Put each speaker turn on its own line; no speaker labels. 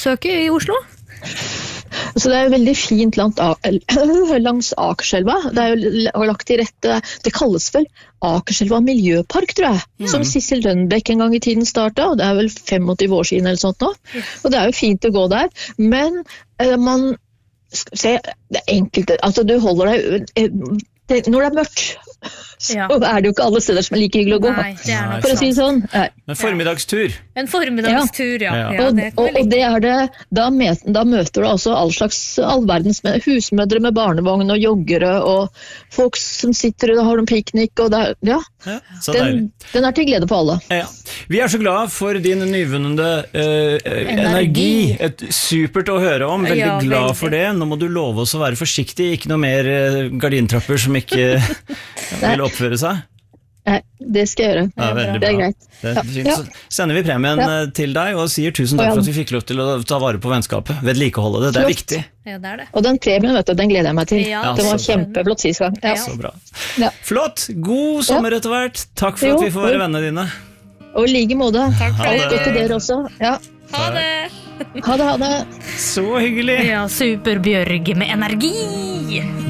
Søke I Oslo?
Så det jo veldig fint langs Akerselva. Det jo lagt til rette, det kalles vel Akerselva Miljøpark, tror jeg. Som Sissel Rønbeck en gang I tiden startet, og det vel 25 år siden eller sånt nå. Og det jo fint å gå der. Men man se, det enkelte, altså du holder deg, når det mørkt, så det jo ikke alle steder som like hyggelig å gå.
Nei, det nok
for å si sånn.
En formiddagstur.
En formiddagstur, ja.
Og det det, da møter du altså all verdens husmødre med barnevogn og joggere, og folk som sitter og har noen piknik, og den til glede på alle.
Ja. Vi så glad for din nyvunnende energi. Et supert å høre om, veldig glad for det. Nå må du love oss å være forsiktig, ikke noe mer gardintrapper som ikke vil oppføre seg.
Nei, det skal jeg gjøre. Det greit.
Så sender vi premien til deg og sier tusen takk for at vi fikk lov til å ta vare på vennskapet. Vedlikeholde det, det viktig.
Ja, det det.
Og den premien, vet du, den gleder jeg meg til. Det var kjempeflott sist gang.
Så bra. Flott, god sommer etter hvert. Takk for at vi får være vennene dine.
Og I like måte.
Takk for
alt godt til dere også.
Ha det.
Ha det.
Så hyggelig.
Ja, Super Bjørg med energi.